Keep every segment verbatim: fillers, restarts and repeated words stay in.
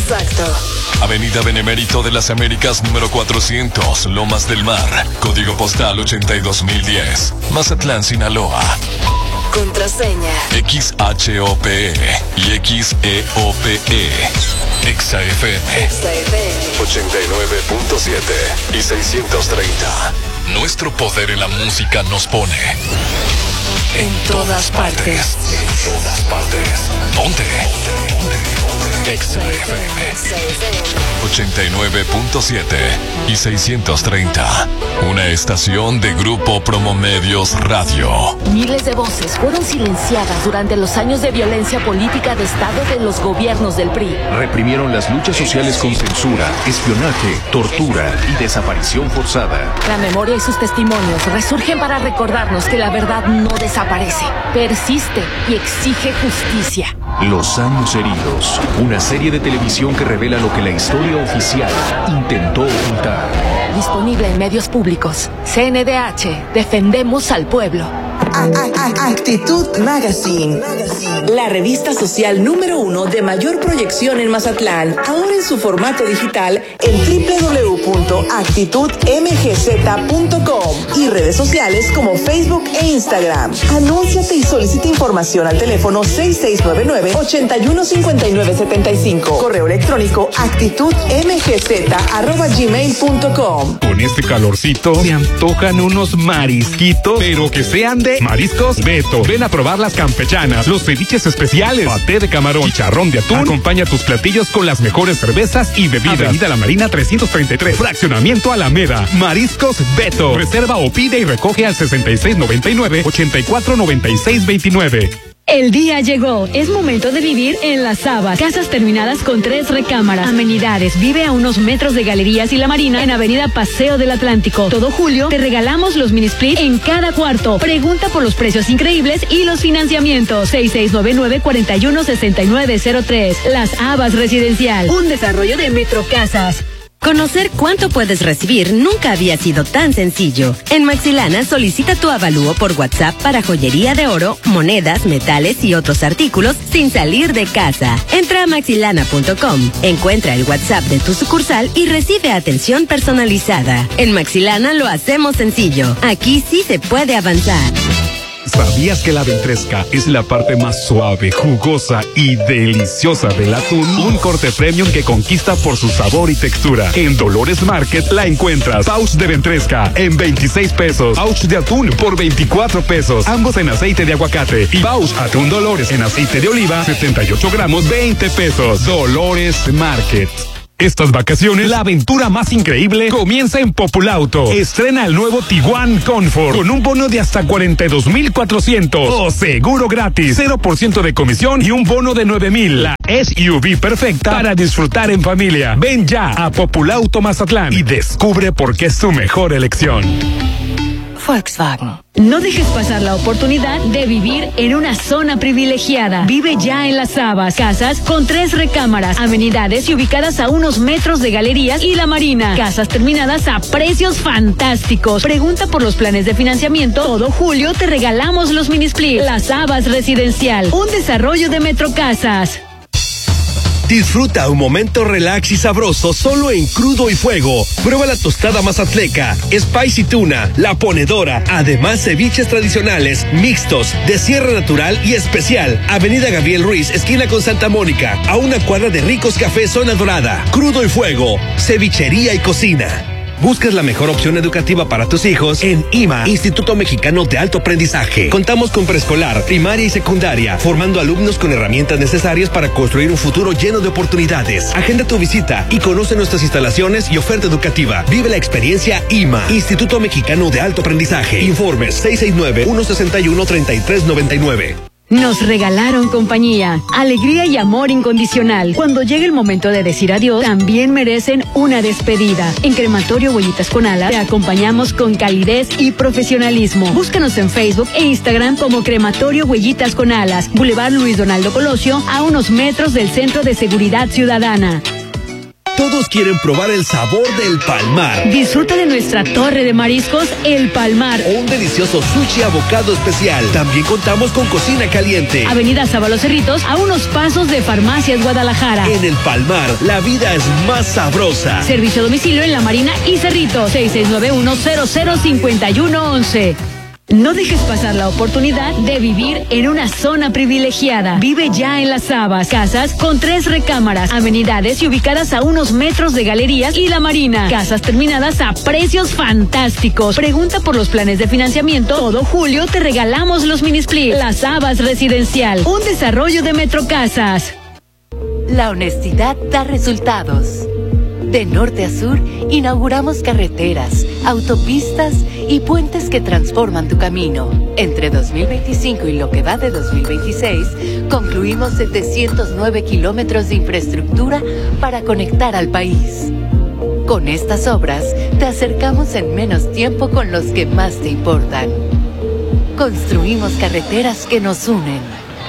Exacto. Avenida Benemérito de las Américas número cuatrocientos, Lomas del Mar. Código postal ochenta y dos mil diez. Mazatlán, Sinaloa. Contraseña X H O P E y X E O P E. Exa F M. Exa F M. ochenta y nueve punto siete y seiscientos treinta. Nuestro poder en la música nos pone en todas partes. En todas partes. Ponte. Exa F M. ochenta y nueve punto siete y seiscientos treinta. Una estación de Grupo Promomedios Radio. Miles de voces fueron silenciadas durante los años de violencia política de Estado de los gobiernos del P R I. Reprimieron las luchas sociales con censura, espionaje, tortura y desaparición forzada. La memoria y sus testimonios resurgen para recordarnos que la verdad no desaparece, persiste y exige justicia. Los años heridos. Una serie de televisión que revela lo que la historia oficial intentó ocultar. Disponible en medios públicos. C N D H. Defendemos al pueblo. Actitud Magazine, la revista social número uno de mayor proyección en Mazatlán, ahora en su formato digital en doble u doble u doble u punto actitud m g z punto com y redes sociales como Facebook e Instagram. Anúnciate y solicita información al teléfono seis seis nueve nueve, ocho uno cinco nueve siete cinco. Correo electrónico actitudmgz arroba gmail punto com. Con este calorcito se antojan unos marisquitos, pero que sean de Mariscos Beto. Ven a probar las campechanas, los ceviches especiales, paté de camarón, chicharrón de atún. Acompaña tus platillos con las mejores cervezas y bebidas. Avenida La Marina trescientos treinta y tres, Fraccionamiento Alameda. Mariscos Beto. Reserva o pide y recoge al sesenta y seis noventa y nueve, ochenta y cuatro noventa y seis veintinueve. El día llegó. Es momento de vivir en Las Habas. Casas terminadas con tres recámaras. Amenidades. Vive a unos metros de Galerías y La Marina en Avenida Paseo del Atlántico. Todo julio te regalamos los mini split en cada cuarto. Pregunta por los precios increíbles y los financiamientos. seis seis nueve nueve, cuatro uno, seis nueve cero tres. Las Habas Residencial. Un desarrollo de Metro Casas. Conocer cuánto puedes recibir nunca había sido tan sencillo. En Maxilana solicita tu avalúo por WhatsApp para joyería de oro, monedas, metales y otros artículos sin salir de casa. Entra a maxilana punto com, encuentra el WhatsApp de tu sucursal y recibe atención personalizada. En Maxilana lo hacemos sencillo. Aquí sí se puede avanzar. ¿Sabías que la ventresca es la parte más suave, jugosa y deliciosa del atún? Un corte premium que conquista por su sabor y textura. En Dolores Market la encuentras. Pouch de ventresca en veintiséis pesos. Pouch de atún por veinticuatro pesos. Ambos en aceite de aguacate. Y pouch atún Dolores en aceite de oliva, setenta y ocho gramos, veinte pesos. Dolores Market. Estas vacaciones, la aventura más increíble comienza en Populauto. Estrena el nuevo Tiguan Comfort con un bono de hasta cuarenta y dos mil cuatrocientos o seguro gratis, cero por ciento de comisión y un bono de nueve mil. La S U V perfecta para disfrutar en familia. Ven ya a Populauto Mazatlán y descubre por qué es tu mejor elección. Volkswagen. No dejes pasar la oportunidad de vivir en una zona privilegiada. Vive ya en Las Habas. Casas con tres recámaras, amenidades y ubicadas a unos metros de Galerías y La Marina. Casas terminadas a precios fantásticos. Pregunta por los planes de financiamiento. Todo julio te regalamos los mini split. Las Habas Residencial. Un desarrollo de Metro Casas. Disfruta un momento relax y sabroso solo en Crudo y Fuego. Prueba la tostada mazatleca, spicy tuna, la ponedora, además ceviches tradicionales, mixtos, de sierra natural y especial. Avenida Gabriel Ruiz, esquina con Santa Mónica, a una cuadra de Ricos Café Zona Dorada. Crudo y Fuego, cevichería y cocina. Buscas la mejor opción educativa para tus hijos en I M A, Instituto Mexicano de Alto Aprendizaje. Contamos con preescolar, primaria y secundaria, formando alumnos con herramientas necesarias para construir un futuro lleno de oportunidades. Agenda tu visita y conoce nuestras instalaciones y oferta educativa. Vive la experiencia I M A, Instituto Mexicano de Alto Aprendizaje. Informes seis seis nueve, uno seis uno, tres tres nueve nueve. Nos regalaron compañía, alegría y amor incondicional. Cuando llegue el momento de decir adiós, también merecen una despedida. En Crematorio Huellitas con Alas te acompañamos con calidez y profesionalismo. Búscanos en Facebook e Instagram como Crematorio Huellitas con Alas, Boulevard Luis Donaldo Colosio, a unos metros del Centro de Seguridad Ciudadana. Todos quieren probar el sabor del Palmar. Disfruta de nuestra torre de mariscos El Palmar. O un delicioso sushi abocado especial. También contamos con cocina caliente. Avenida Sábalo Cerritos, a unos pasos de Farmacias Guadalajara. En El Palmar, la vida es más sabrosa. Servicio a domicilio en La Marina y Cerritos. seis seis nueve uno cero cero cinco uno once. No dejes pasar la oportunidad de vivir en una zona privilegiada. Vive ya en Las Habas. Casas con tres recámaras, amenidades y ubicadas a unos metros de galerías y La Marina. Casas terminadas a precios fantásticos. Pregunta por los planes de financiamiento. Todo julio te regalamos los mini split. Las Habas Residencial, un desarrollo de Metrocasas. La honestidad da resultados. De norte a sur, inauguramos carreteras, autopistas y puentes que transforman tu camino. Entre dos mil veinticinco y lo que va de dos mil veintiséis, concluimos setecientos nueve kilómetros de infraestructura para conectar al país. Con estas obras, te acercamos en menos tiempo con los que más te importan. Construimos carreteras que nos unen.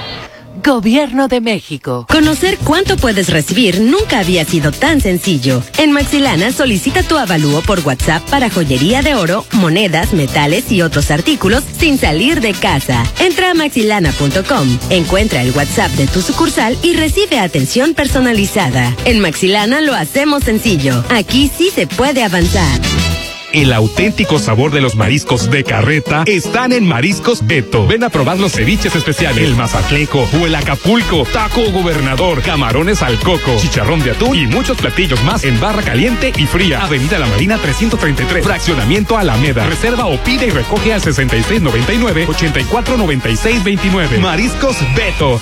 Gobierno de México. Conocer cuánto puedes recibir nunca había sido tan sencillo. En Maxilana solicita tu avalúo por WhatsApp para joyería de oro, monedas, metales y otros artículos sin salir de casa. Entra a maxilana punto com, encuentra el WhatsApp de tu sucursal y recibe atención personalizada. En Maxilana lo hacemos sencillo. Aquí sí se puede avanzar. El auténtico sabor de los mariscos de carreta están en Mariscos Beto. Ven a probar los ceviches especiales, el mazatleco o el acapulco, taco gobernador, camarones al coco, chicharrón de atún y muchos platillos más en barra caliente y fría. Avenida La Marina trescientos treinta y tres, Fraccionamiento Alameda. Reserva o pide y recoge al sesenta y seis noventa y nueve, ochenta y cuatro noventa y seis veintinueve. Mariscos Beto.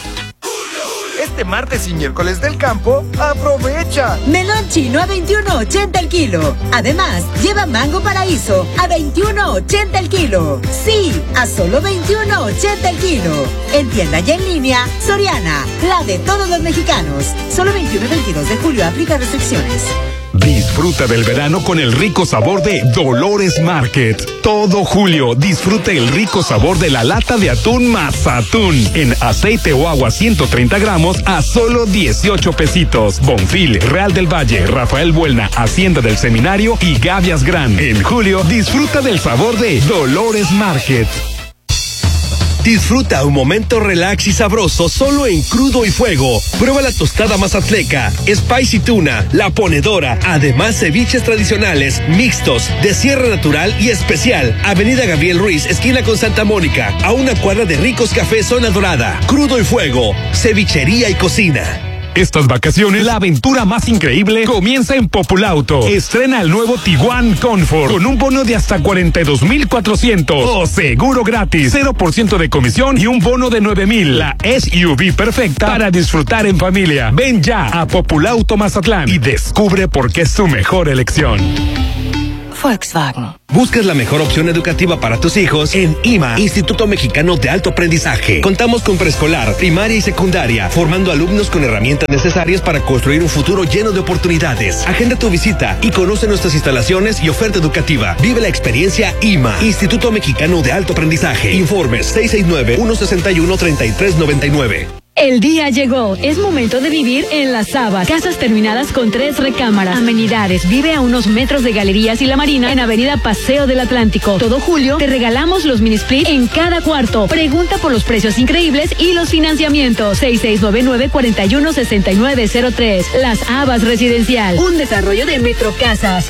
Este martes y miércoles del campo, aprovecha. Melón chino a veintiuno ochenta el kilo. Además, lleva mango paraíso a veintiuno ochenta el kilo. Sí, a solo veintiuno ochenta el kilo. En tienda y en línea, Soriana, la de todos los mexicanos. Solo veintiuno y veintidós de julio, aplica restricciones. Disfruta del verano con el rico sabor de Dolores Market. Todo julio disfruta el rico sabor de la lata de atún Mazatún en aceite o agua ciento treinta gramos a solo dieciocho pesitos. Bonfil, Real del Valle, Rafael Buelna, Hacienda del Seminario y Gavias Gran. En julio disfruta del sabor de Dolores Market. Disfruta un momento relax y sabroso solo en Crudo y Fuego. Prueba la tostada mazatleca, Spicy Tuna, La Ponedora, además ceviches tradicionales, mixtos, de sierra natural y especial. Avenida Gabriel Ruiz, esquina con Santa Mónica, a una cuadra de Ricos Café Zona Dorada. Crudo y Fuego, cevichería y cocina. Estas vacaciones, la aventura más increíble comienza en Populauto. Estrena el nuevo Tiguan Comfort con un bono de hasta cuarenta y dos mil cuatrocientos o seguro gratis, cero por ciento de comisión y un bono de nueve mil. La S U V perfecta para disfrutar en familia. Ven ya a Populauto Mazatlán y descubre por qué es su mejor elección. Volkswagen. Buscas la mejor opción educativa para tus hijos en I M A, Instituto Mexicano de Alto Aprendizaje. Contamos con preescolar, primaria y secundaria, formando alumnos con herramientas necesarias para construir un futuro lleno de oportunidades. Agenda tu visita y conoce nuestras instalaciones y oferta educativa. Vive la experiencia I M A, Instituto Mexicano de Alto Aprendizaje. Informes seis seis nueve, uno seis uno, tres tres nueve nueve. El día llegó. Es momento de vivir en Las Habas. Casas terminadas con tres recámaras. Amenidades. Vive a unos metros de Galerías y La Marina en Avenida Paseo del Atlántico. Todo julio te regalamos los mini split en cada cuarto. Pregunta por los precios increíbles y los financiamientos. seis seis nueve nueve, cuatro uno, seis nueve cero tres. Las Habas Residencial. Un desarrollo de Metrocasas.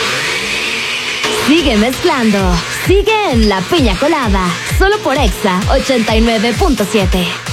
Sigue mezclando. Sigue en La Piña Colada. Solo por Exa ochenta y nueve punto siete.